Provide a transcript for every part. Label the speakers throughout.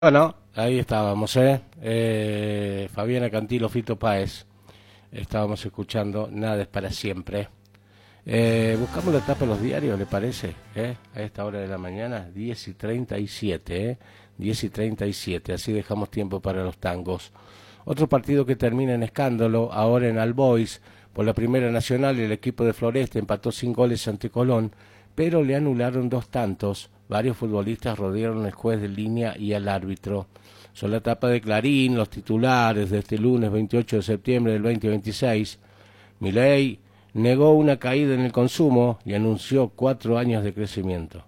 Speaker 1: Bueno, ahí estábamos, Fabiana Cantilo, Fito Páez. Estábamos escuchando Nada es para siempre. Buscamos la tapa de los diarios, ¿le parece? A esta hora de la mañana, 10:37, 10:37, así dejamos tiempo para los tangos. Otro partido que termina en escándalo, ahora en Albois, por la Primera Nacional, el equipo de Floresta empató 5 goles ante Colón, pero le anularon 2 tantos. Varios futbolistas rodearon al juez de línea y al árbitro. Son la tapa de Clarín, los titulares de este lunes 28 de septiembre del 2026. Milei negó una caída en el consumo y anunció 4 años de crecimiento.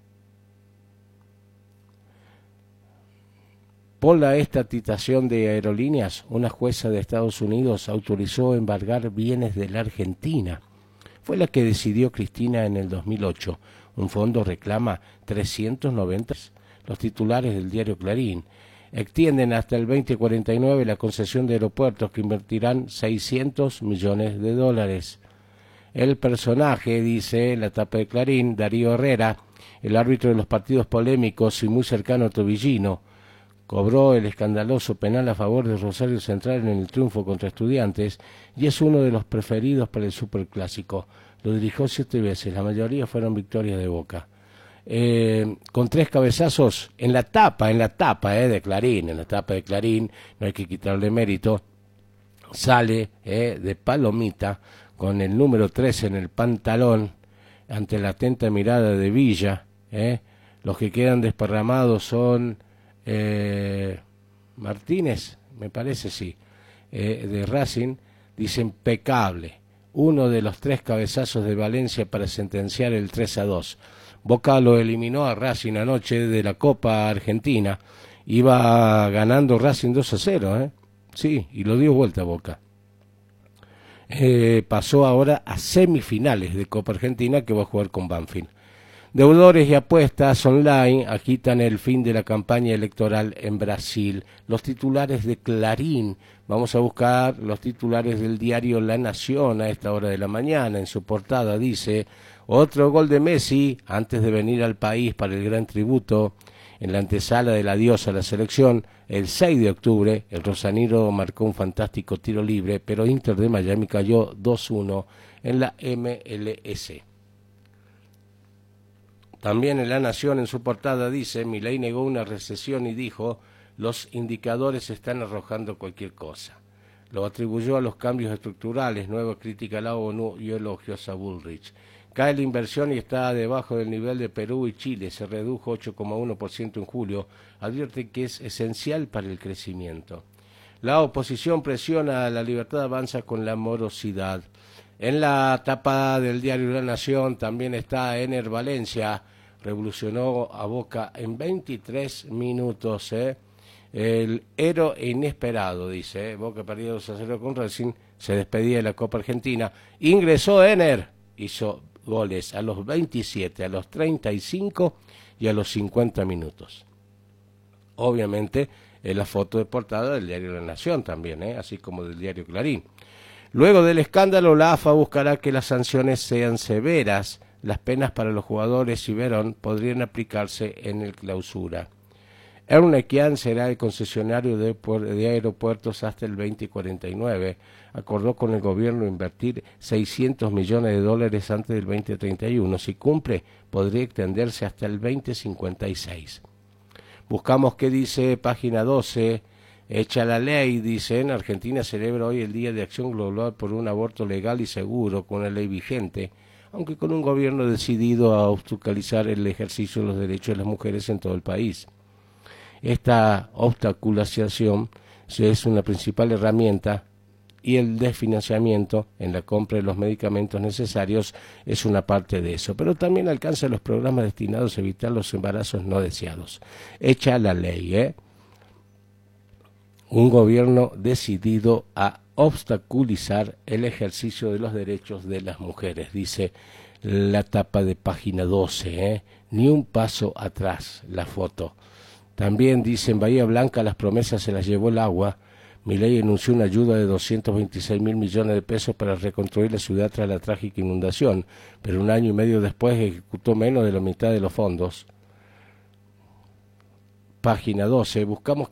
Speaker 1: Por la estatización de aerolíneas, una jueza de Estados Unidos autorizó embargar bienes de la Argentina. Fue la que decidió Cristina en el 2008. Un fondo reclama 390. Los titulares del diario Clarín extienden hasta el 2049 la concesión de aeropuertos que invertirán 600 millones de dólares. El personaje, dice la tapa de Clarín, Darío Herrera, el árbitro de los partidos polémicos y muy cercano a Tobillino, cobró el escandaloso penal a favor de Rosario Central en el triunfo contra Estudiantes y es uno de los preferidos para el Superclásico. Lo dirigió 7 veces, la mayoría fueron victorias de Boca. Con 3 cabezazos en la tapa de Clarín, no hay que quitarle mérito, sale de palomita con el número 3 en el pantalón ante la atenta mirada de Villa. Los que quedan desparramados son Martínez, me parece, sí, de Racing, dice impecable. Uno de los 3 cabezazos de Valencia para sentenciar el 3-2. Boca lo eliminó a Racing anoche de la Copa Argentina. Iba ganando Racing 2-0, sí, y lo dio vuelta a Boca. Pasó ahora a semifinales de Copa Argentina que va a jugar con Banfield. Deudores y apuestas online agitan el fin de la campaña electoral en Brasil. Los titulares de Clarín. Vamos a buscar los titulares del diario La Nación a esta hora de la mañana. En su portada dice, otro gol de Messi antes de venir al país para el gran tributo. En la antesala del adiós a la selección, el 6 de octubre, el Rosaniro marcó un fantástico tiro libre, pero Inter de Miami cayó 2-1 en la MLS. También en La Nación, en su portada, dice, Milei negó una recesión y dijo, los indicadores están arrojando cualquier cosa. Lo atribuyó a los cambios estructurales, nueva crítica a la ONU y elogios a Bullrich. Cae la inversión y está debajo del nivel de Perú y Chile, se redujo 8,1% en julio, advierte que es esencial para el crecimiento. La oposición presiona a la libertad, avanza con la morosidad. En la tapa del diario La Nación también está Ener Valencia, revolucionó a Boca en 23 minutos, El héroe inesperado, dice, Boca perdió 2-0 con Racing, se despedía de la Copa Argentina, ingresó Ener, hizo goles a los 27, a los 35 y a los 50 minutos. Obviamente, la foto de portada del diario La Nación también, así como del diario Clarín. Luego del escándalo, la AFA buscará que las sanciones sean severas. Las penas para los jugadores y Verón podrían aplicarse en el Clausura. Ernequian será el concesionario de aeropuertos hasta el 2049. Acordó con el gobierno invertir 600 millones de dólares antes del 2031. Si cumple, podría extenderse hasta el 2056. Buscamos qué dice página 12. Hecha la ley, dicen, Argentina celebra hoy el Día de Acción Global por un aborto legal y seguro, con la ley vigente, aunque con un gobierno decidido a obstaculizar el ejercicio de los derechos de las mujeres en todo el país. Esta obstaculización es una principal herramienta y el desfinanciamiento en la compra de los medicamentos necesarios es una parte de eso, pero también alcanza los programas destinados a evitar los embarazos no deseados. Hecha la ley, un gobierno decidido a obstaculizar el ejercicio de los derechos de las mujeres, dice la tapa de página 12, ni un paso atrás la foto. También dice, en Bahía Blanca las promesas se las llevó el agua. Milei anunció una ayuda de 226 mil millones de pesos para reconstruir la ciudad tras la trágica inundación, pero 1 año y medio después ejecutó menos de la mitad de los fondos. Página 12. Buscamos